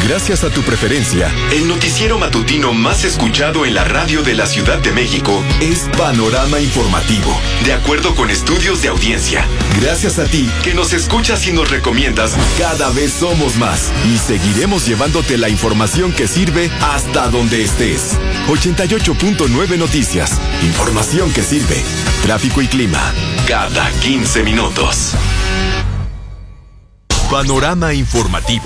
Gracias a tu preferencia, el noticiero matutino más escuchado en la radio de la Ciudad de México es Panorama Informativo, de acuerdo con estudios de audiencia. Gracias a ti, que nos escuchas y nos recomiendas, cada vez somos más y seguiremos llevándote la información que sirve hasta donde estés. 88.9 Noticias, información que sirve. Tráfico y clima, cada 15 minutos. Panorama Informativo.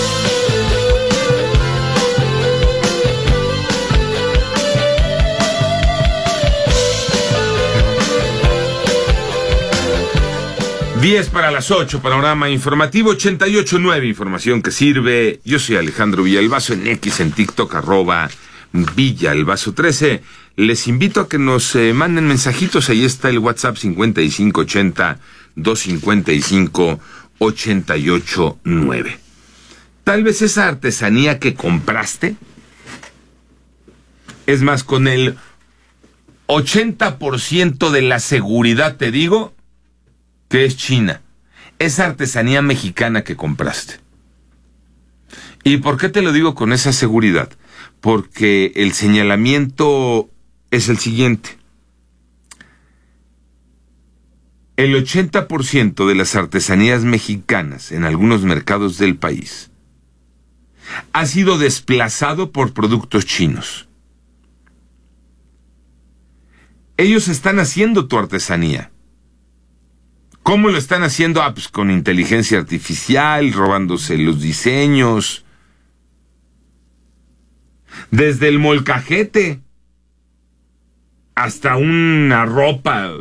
Diez para las 8, Panorama Informativo, 88.9, información que sirve. Yo soy Alejandro Villalbazo, en X, en TikTok, @Villalbazo13. Les invito a que nos manden mensajitos, ahí está el WhatsApp 5580-255-889. Tal vez esa artesanía que compraste, es más, con el 80% de la seguridad te digo, que es China, esa artesanía mexicana que compraste. ¿Y por qué te lo digo con esa seguridad? Porque el señalamiento es el siguiente. El 80% de las artesanías mexicanas en algunos mercados del país ha sido desplazado por productos chinos. Ellos están haciendo tu artesanía. ¿Cómo lo están haciendo? Pues con inteligencia artificial, robándose los diseños. Desde el molcajete hasta una ropa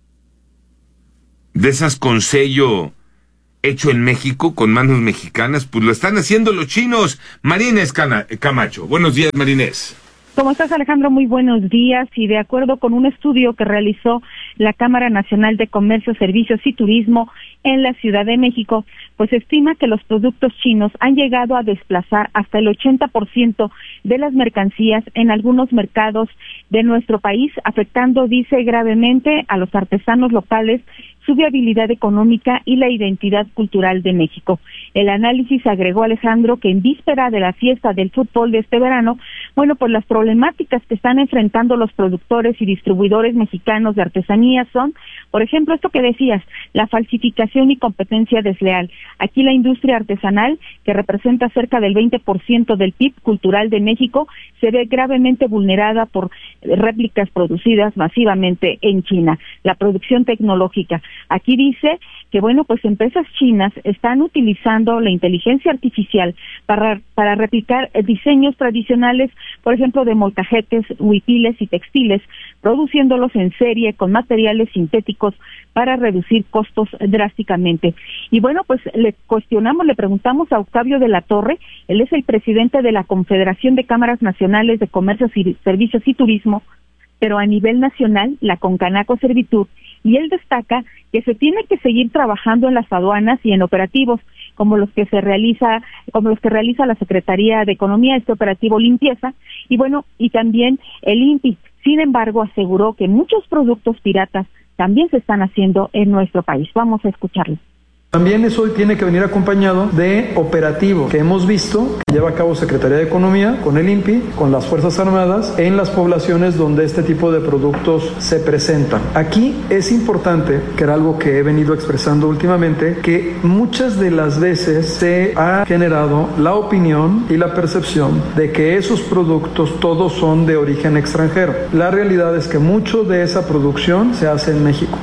de esas con sello hecho en México, con manos mexicanas, pues lo están haciendo los chinos. Marínez Camacho. Buenos días, Marínez. ¿Cómo estás, Alejandro? Muy buenos días. Y de acuerdo con un estudio que realizó la Cámara Nacional de Comercio, Servicios y Turismo en la Ciudad de México, pues estima que los productos chinos han llegado a desplazar hasta el 80% de las mercancías en algunos mercados de nuestro país, afectando, dice, gravemente a los artesanos locales, su viabilidad económica y la identidad cultural de México. El análisis agregó, Alejandro, que en víspera de la fiesta del fútbol de este verano, bueno, pues las problemáticas que están enfrentando los productores y distribuidores mexicanos de artesanía son, por ejemplo, esto que decías, la falsificación y competencia desleal. Aquí la industria artesanal, que representa cerca del 20% del PIB cultural de México, se ve gravemente vulnerada por réplicas producidas masivamente en China. La producción tecnológica. Aquí dice que, bueno, pues empresas chinas están utilizando la inteligencia artificial para replicar diseños tradicionales, por ejemplo, de molcajetes, huipiles y textiles, produciéndolos en serie con materiales sintéticos para reducir costos drásticamente. Y bueno, pues le preguntamos a Octavio de la Torre, él es el presidente de la Confederación de Cámaras Nacionales de Comercio, Servicios y Turismo, pero a nivel nacional, la Concanaco Servitur, y él destaca que se tiene que seguir trabajando en las aduanas y en operativos como los que realiza la Secretaría de Economía, este operativo limpieza, y bueno, y también el INPI. Sin embargo, aseguró que muchos productos piratas también se están haciendo en nuestro país. Vamos a escucharlo. También eso tiene que venir acompañado de operativo que hemos visto que lleva a cabo Secretaría de Economía con el INPI, con las Fuerzas Armadas, en las poblaciones donde este tipo de productos se presentan. Aquí es importante, que era algo que he venido expresando últimamente, que muchas de las veces se ha generado la opinión y la percepción de que esos productos todos son de origen extranjero. La realidad es que mucho de esa producción se hace en México.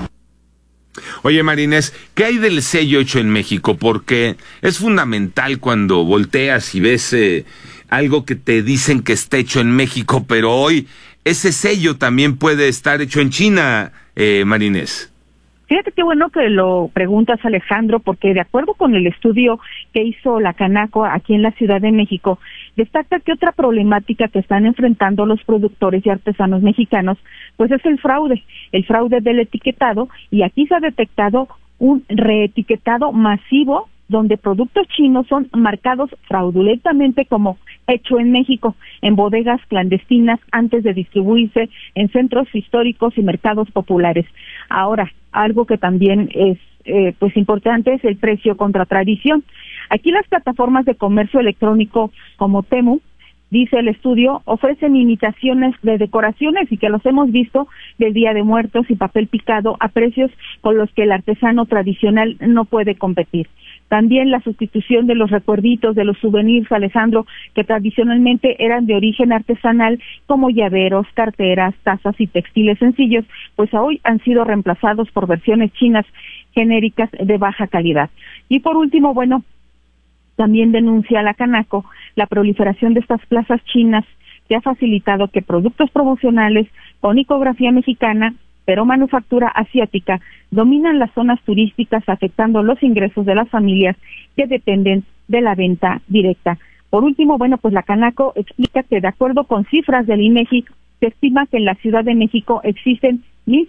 Oye, Marínez, ¿qué hay del sello hecho en México? Porque es fundamental cuando volteas y ves algo que te dicen que está hecho en México, pero hoy ese sello también puede estar hecho en China, Marínez. Fíjate qué bueno que lo preguntas, Alejandro, porque de acuerdo con el estudio que hizo la Canaco aquí en la Ciudad de México, destaca que otra problemática que están enfrentando los productores y artesanos mexicanos, pues es el fraude del etiquetado, y aquí se ha detectado un reetiquetado masivo donde productos chinos son marcados fraudulentamente como hecho en México, en bodegas clandestinas antes de distribuirse en centros históricos y mercados populares. Ahora, algo que también es pues importante es el precio contra tradición. Aquí las plataformas de comercio electrónico como Temu, dice el estudio, ofrecen imitaciones de decoraciones y que los hemos visto del Día de Muertos y papel picado a precios con los que el artesano tradicional no puede competir. También la sustitución de los recuerditos, de los souvenirs, Alejandro, que tradicionalmente eran de origen artesanal, como llaveros, carteras, tazas y textiles sencillos, pues hoy han sido reemplazados por versiones chinas genéricas de baja calidad. Y por último, bueno, también denuncia la Canaco la proliferación de estas plazas chinas que ha facilitado que productos promocionales con icografía mexicana, pero manufactura asiática, dominan las zonas turísticas, afectando los ingresos de las familias que dependen de la venta directa. Por último, bueno, pues la Canaco explica que de acuerdo con cifras del INEGI, se estima que en la Ciudad de México existen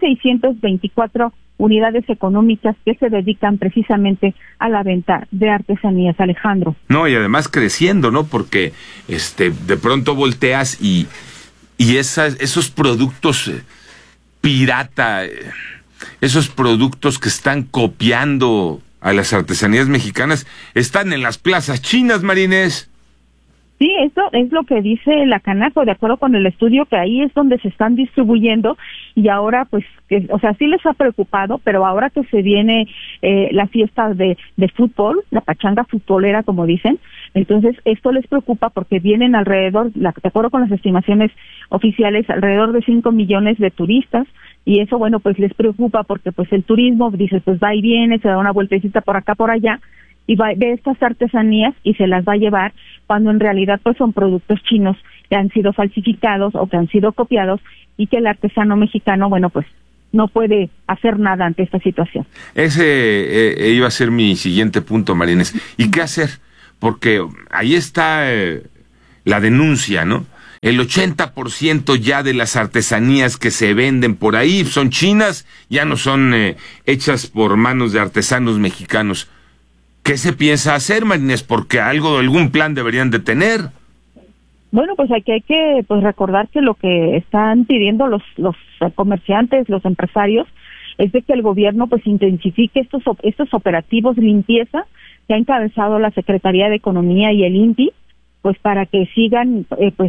1,624 unidades económicas que se dedican precisamente a la venta de artesanías, Alejandro. No, y además creciendo, ¿no? Porque de pronto volteas y esos productos pirata, esos productos que están copiando a las artesanías mexicanas, están en las plazas chinas, Marinés. Sí, eso es lo que dice la Canaco, de acuerdo con el estudio, que ahí es donde se están distribuyendo, y ahora pues, sí les ha preocupado, pero ahora que se viene la fiesta de fútbol, la pachanga futbolera, como dicen, entonces esto les preocupa porque vienen alrededor, de acuerdo con las estimaciones oficiales, alrededor de 5 millones de turistas, y eso, bueno, pues les preocupa porque pues el turismo, dice, pues va y viene, se da una vueltecita por acá, por allá, y ve estas artesanías y se las va a llevar, cuando en realidad pues son productos chinos que han sido falsificados o que han sido copiados, y que el artesano mexicano, bueno, pues no puede hacer nada ante esta situación. Ese iba a ser mi siguiente punto, Marinés. ¿Y qué hacer? Porque ahí está la denuncia, ¿no? El 80% ya de las artesanías que se venden por ahí son chinas, ya no son hechas por manos de artesanos mexicanos. ¿Qué se piensa hacer, Marinés? Porque algún plan deberían de tener. Bueno, pues aquí hay que recordar que lo que están pidiendo los comerciantes, los empresarios, es de que el gobierno pues intensifique estos operativos de limpieza que ha encabezado la Secretaría de Economía y el INPI, pues para que sigan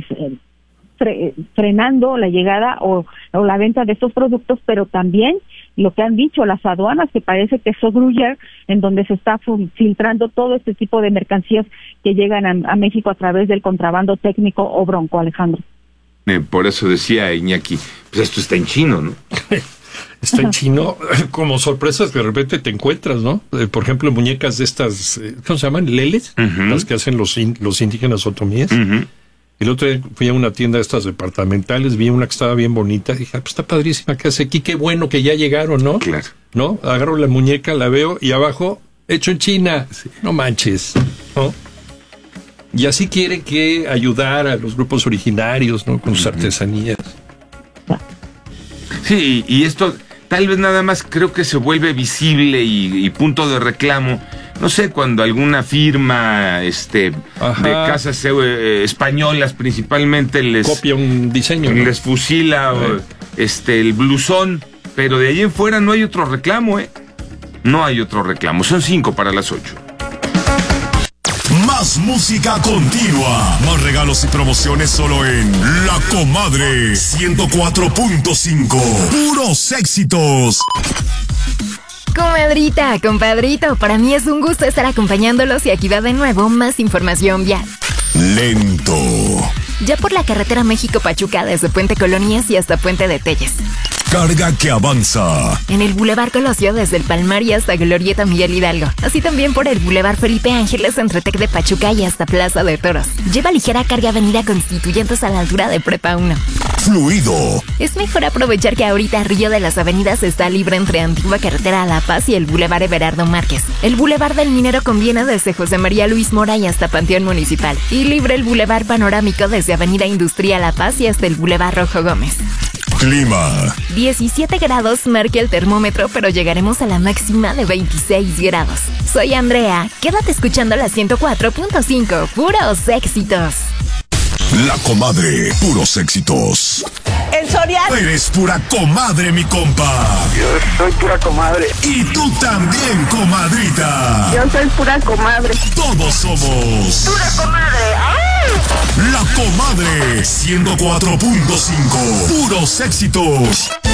frenando la llegada o la venta de estos productos, pero también lo que han dicho las aduanas, que parece que es Gruyère, en donde se está filtrando todo este tipo de mercancías que llegan a México a través del contrabando técnico o bronco, Alejandro. Por eso decía Iñaki, pues esto está en chino, ¿no? Está en chino, como sorpresas que de repente te encuentras, ¿no? Por ejemplo, muñecas de estas, ¿cómo se llaman? ¿Leles? Uh-huh. Las que hacen los indígenas otomíes. Uh-huh. El otro día fui a una tienda de estas departamentales, vi una que estaba bien bonita, dije, pues está padrísima, ¿qué hace aquí? Qué bueno que ya llegaron, ¿no? Claro. ¿No? Agarro la muñeca, la veo, y abajo, hecho en China. Sí. No manches, ¿no? Y así quiere que ayudar a los grupos originarios, ¿no? Con sus artesanías. Sí, y esto tal vez nada más creo que se vuelve visible y punto de reclamo. No sé, cuando alguna firma de casas españolas principalmente les copia un diseño, ¿no? Les fusila el blusón, pero de ahí en fuera no hay otro reclamo, No hay otro reclamo. Son 5 para las 8. Más música continua. Más regalos y promociones solo en La Comadre 104.5. Puros éxitos. Comadrita, compadrito, para mí es un gusto estar acompañándolos y aquí va de nuevo más información vial. Lento. Ya por la carretera México-Pachuca desde Puente Colonias y hasta Puente de Telles. Carga que avanza. En el Boulevard Colosio desde el Palmar y hasta Glorieta Miguel Hidalgo. Así también por el Boulevard Felipe Ángeles entre Tec de Pachuca y hasta Plaza de Toros. Lleva ligera carga Avenida Constituyentes a la altura de Prepa 1. Fluido. Es mejor aprovechar que ahorita Río de las Avenidas está libre entre Antigua Carretera a La Paz y el Boulevard Everardo Márquez. El Boulevard del Minero conviene desde José María Luis Mora y hasta Panteón Municipal. Y libre el Boulevard Panorámico desde Avenida Industrial La Paz y hasta el Boulevard Rojo Gómez. Clima. 17 grados marca el termómetro, pero llegaremos a la máxima de 26 grados. Soy Andrea, quédate escuchando la 104.5, puros éxitos. La Comadre, puros éxitos. En Soriana. Eres pura comadre, mi compa. Yo soy pura comadre. Y tú también, comadrita. Yo soy pura comadre. Todos somos pura comadre. ¡Ay! La Comadre 104.5. Puros éxitos.